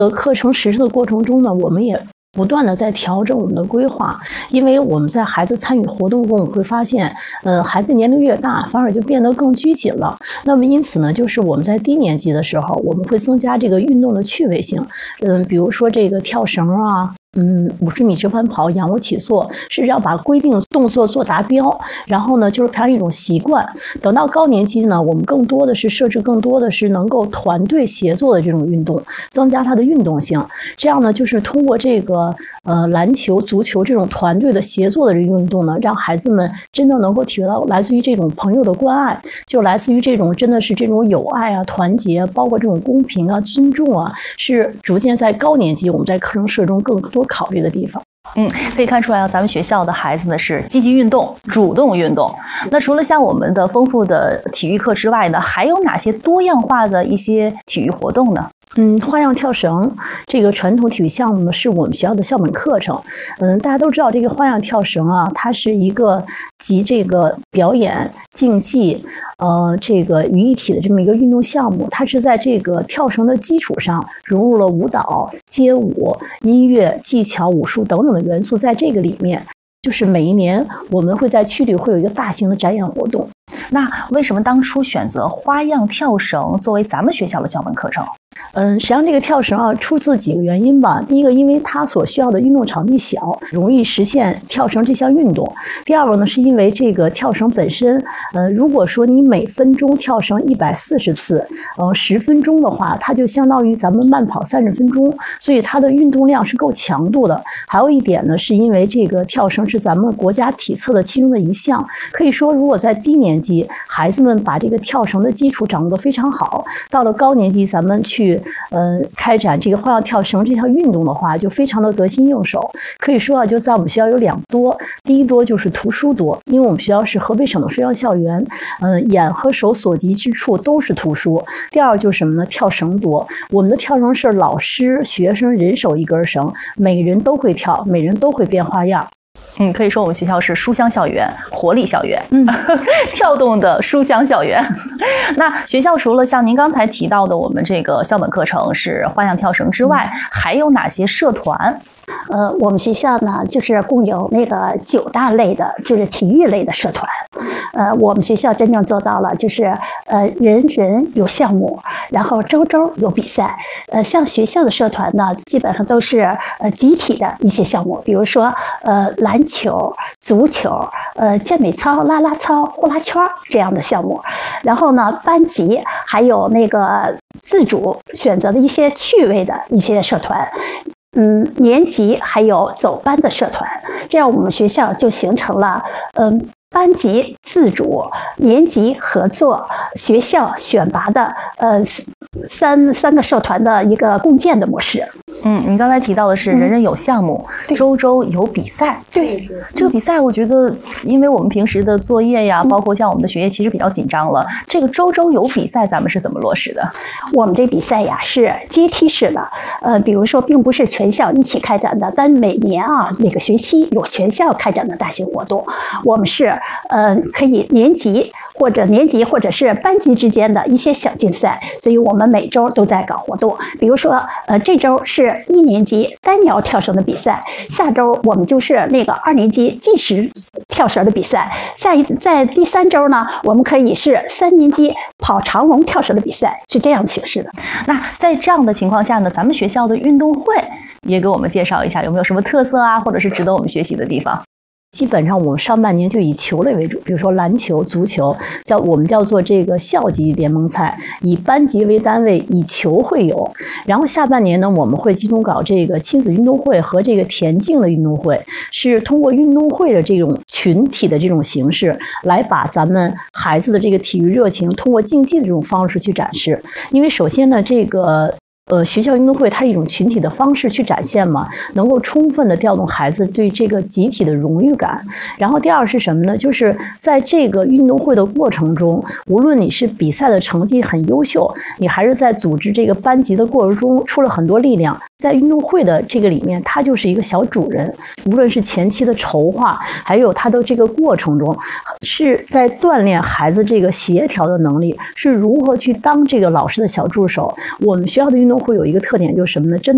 课程实施的过程中呢，我们也不断的在调整我们的规划，因为我们在孩子参与活动中，我们会发现，孩子年龄越大，反而就变得更拘谨了。那么因此呢，就是我们在低年级的时候，我们会增加这个运动的趣味性，比如说这个跳绳啊。50米直环跑、仰卧起坐，是要把规定动作做达标，然后呢，就是培养一种习惯。等到高年级呢，我们更多的是设置更多的是能够团队协作的这种运动，增加它的运动性。这样呢，就是通过这个篮球、足球这种团队的协作的运动呢，让孩子们真的能够体会到来自于这种朋友的关爱，就来自于这种真的是这种友爱啊、团结，包括这种公平啊、尊重啊，是逐渐在高年级我们在课程设置中更多考虑的地方。 可以看出来咱们学校的孩子呢是积极运动、主动运动。那除了像我们的丰富的体育课之外呢，还有哪些多样化的一些体育活动呢？ 花样跳绳这个传统体育项目呢，是我们学校的校本课程。大家都知道这个花样跳绳啊，它是一个集这个表演、竞技，这个于一体的这么一个运动项目。它是在这个跳绳的基础上融入了舞蹈、街舞、音乐、技巧、武术等等的元素，在这个里面。就是每一年我们会在区里会有一个大型的展演活动。 那为什么当初选择花样跳绳作为咱们学校的校本课程？ 实际上这个跳绳啊，出自几个原因吧。第一个，因为它所需要的运动场地小，容易实现跳绳这项运动。第二个呢，是因为这个跳绳本身，如果说你每分钟跳绳140次，10分钟的话，它就相当于咱们慢跑30分钟，所以它的运动量是够强度的。还有一点呢，是因为这个跳绳是咱们国家体测的其中的一项，可以说如果在低年级孩子们把这个跳绳的基础掌握得非常好，到了高年级咱们去开展这个花样跳绳这项运动的话，就非常的得心应手。可以说啊，就在我们学校有2多，第一多就是图书多，因为我们学校是河北省的书香校园，眼和手所及之处都是图书。第二就是什么呢？跳绳多，我们的跳绳是老师、学生人手一根绳，每个人都会跳，每人都会变花样。 可以说我们学校是书香校园、活力校园，跳动的书香校园。那学校除了像您刚才提到的我们这个校本课程是花样跳绳之外，还有哪些社团？ 我们学校呢，就是共有那个9大类的，就是体育类的社团。我们学校真正做到了，就是人人有项目，然后周周有比赛。像学校的社团呢，基本上都是集体的一些项目，比如说篮球、足球、健美操、啦啦操、呼啦圈这样的项目。然后呢，班级还有那个自主选择的一些趣味的一些社团。年级还有走班的社团，这样我们学校就形成了班级自主、年级合作、学校选拔的三个社团的一个共建的模式。 您刚才提到的是人人有项目，周周有比赛。 对， 这个比赛我觉得，因为我们平时的作业呀，包括像我们的学业其实比较紧张了，这个周周有比赛咱们是怎么落实的？ 我们这比赛呀是阶梯式的，比如说并不是全校一起开展的，但每年啊每个学期有全校开展的大型活动，我们是可以年级或者是班级之间的一些小竞赛，所以我们每周都在搞活动。比如说这周是1年级单摇跳绳的比赛，下周我们就是那个2年级计时跳绳的比赛，在第3周呢，我们可以是3年级跑长龙跳绳的比赛，是这样形式的。 那在这样的情况下呢，咱们学校的运动会也给我们介绍一下，有没有什么特色啊，或者是值得我们学习的地方？ 基本上我们上半年就以球类为主，比如说篮球、足球，我们叫做这个校级联盟赛，以班级为单位，以球会友。然后下半年呢，我们会集中搞这个亲子运动会和这个田径的运动会，是通过运动会的这种群体的这种形式，来把咱们孩子的这个体育热情通过竞技的这种方式去展示。因为首先呢，这个学校运动会它是一种群体的方式去展现嘛，能够充分的调动孩子对这个集体的荣誉感。然后第二是什么呢？就是在这个运动会的过程中，无论你是比赛的成绩很优秀，你还是在组织这个班级的过程中出了很多力量，在运动会的这个里面，他就是一个小主人。无论是前期的筹划，还有他的这个过程中，是在锻炼孩子这个协调的能力，是如何去当这个老师的小助手。我们学校的运动会有一个特点就是什么呢？真的